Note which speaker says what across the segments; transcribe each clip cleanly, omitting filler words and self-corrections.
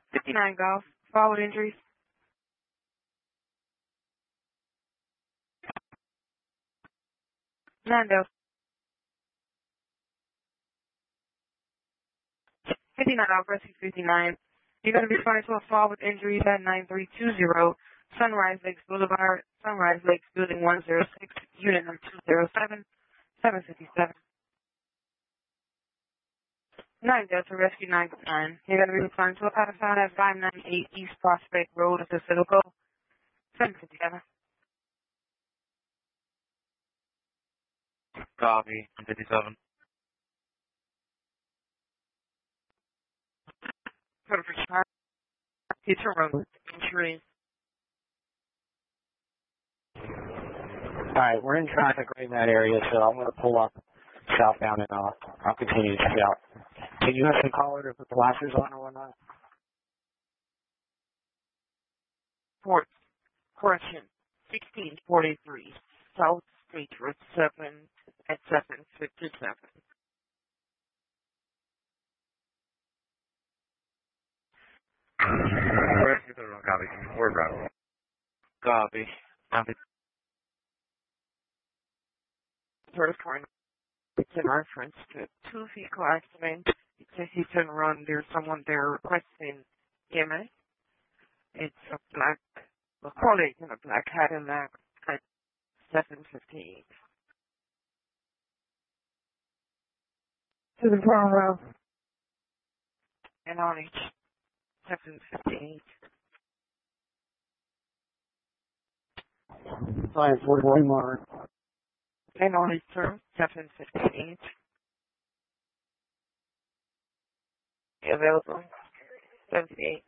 Speaker 1: 59 Golf, forward injuries. Nando. 59 Golf, rescue 59. You're going to be responding to a fall with injuries at 9320 Sunrise Lakes Boulevard, Sunrise Lakes Building 106, unit number 207, 757. 9 Delta Rescue 99. You're going to be responding to a pattern found at 598 East Prospect Road, Cicero, 757.
Speaker 2: Copy, 57.
Speaker 1: Perfect. Future road injuries.
Speaker 3: Alright, we're in traffic right in that area, so I'm going to pull up southbound and I'll continue to scout. Can you have some caller to put the flashers on or whatnot?
Speaker 1: Correction, 1643, South State Road 7 at 757.
Speaker 2: Rescue 31, copy. We're Bravo. Copy. Copy.
Speaker 1: First one, it's in reference to two vehicle accident. It's a hit and run. There's someone there requesting EMS. It's a black, we'll call it in a black Cadillac at 758. To the front row. And on each 758.
Speaker 3: Science 41 Mark.
Speaker 1: And on each sir, 758. Available. 78.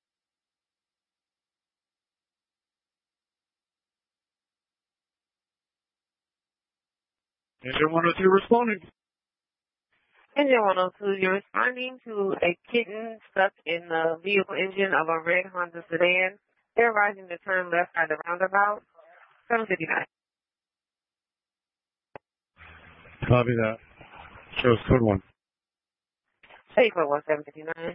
Speaker 2: Engine 102 responding.
Speaker 1: Engine 102, you're responding to a kitten stuck in the vehicle engine of a red Honda sedan. They're rising to turn left at the roundabout. 759.
Speaker 2: Copy that. Shows code 1.
Speaker 1: Say code 1759.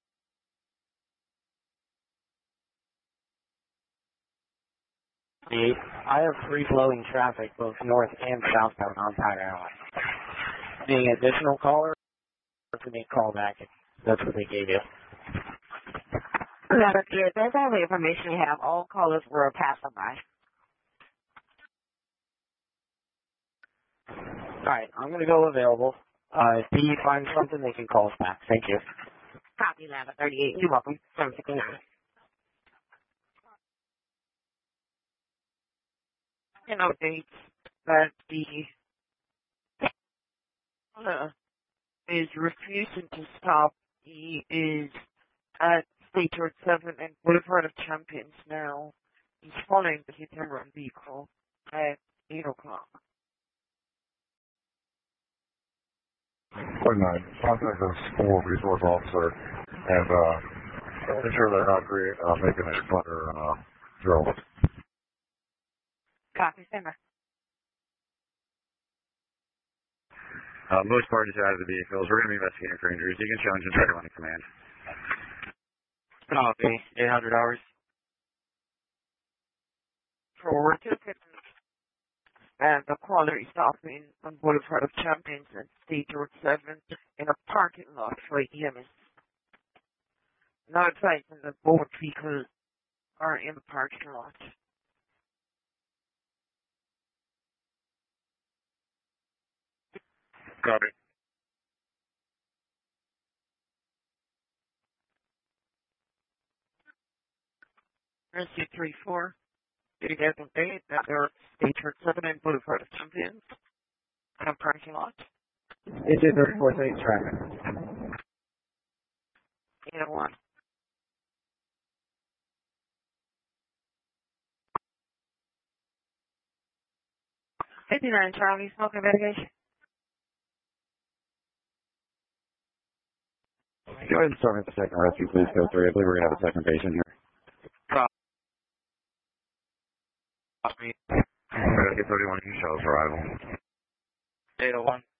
Speaker 3: I have free-flowing traffic both north and southbound on Powder Island. Being additional caller, to make call back. That's what they gave you.
Speaker 1: That's good. That's all the information you have. All callers were passerby.
Speaker 3: Alright, I'm going to go available. If he finds something, they can call us back. Thank you.
Speaker 1: Copy Lava 38. You're welcome. 759. And updates that the is refusing to stop. He is at State Road 7 and Boulevard of Champions now. He's following the hit and run vehicle at 8 o'clock.
Speaker 4: 29. Contact us for resource officer and ensure they're not making a clutter drill.
Speaker 1: Copy, stand by.
Speaker 2: Most parties are out of the vehicles. We're going to be investigating for injuries. You can challenge and try to run a command. Copy. 800 hours.
Speaker 1: Forward to and the caller is stopping on Boulevard of Champions and State Road 7 in a parking lot for EMS. Now advising that both vehicles are in the parking lot.
Speaker 2: Copy.
Speaker 1: Rescue 3-4. You guys update that there are State Road 7 and Boulevard of Champions in a parking lot.
Speaker 3: It's in 34th traffic.
Speaker 1: 801. $59 Charlie, smoking medication.
Speaker 4: Go ahead and start with the second rescue, please. Go 3. I believe we're going to have a second patient here.
Speaker 2: Copy.
Speaker 4: Rescue 31, you show us arrival.
Speaker 2: 801.